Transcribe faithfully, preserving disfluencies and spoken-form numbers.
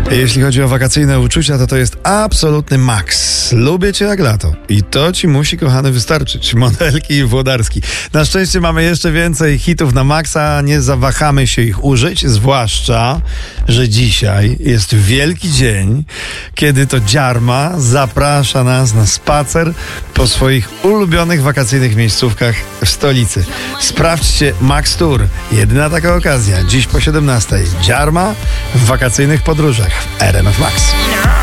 Jeśli chodzi o wakacyjne uczucia, to to jest absolutny maks. Lubię cię jak lato. I to ci musi, kochany, wystarczyć. Modelki i Włodarski. Na szczęście mamy jeszcze więcej hitów na maksa. Nie zawahamy się ich użyć, zwłaszcza, że dzisiaj jest wielki dzień, kiedy to Dziarma zaprasza nas na spacer po swoich ulubionych wakacyjnych miejscówkach w stolicy. Sprawdźcie Max Tour. Jedyna taka okazja. Dziś po siedemnastej. Dziarma w wakacyjnych podróżach w R M F Max.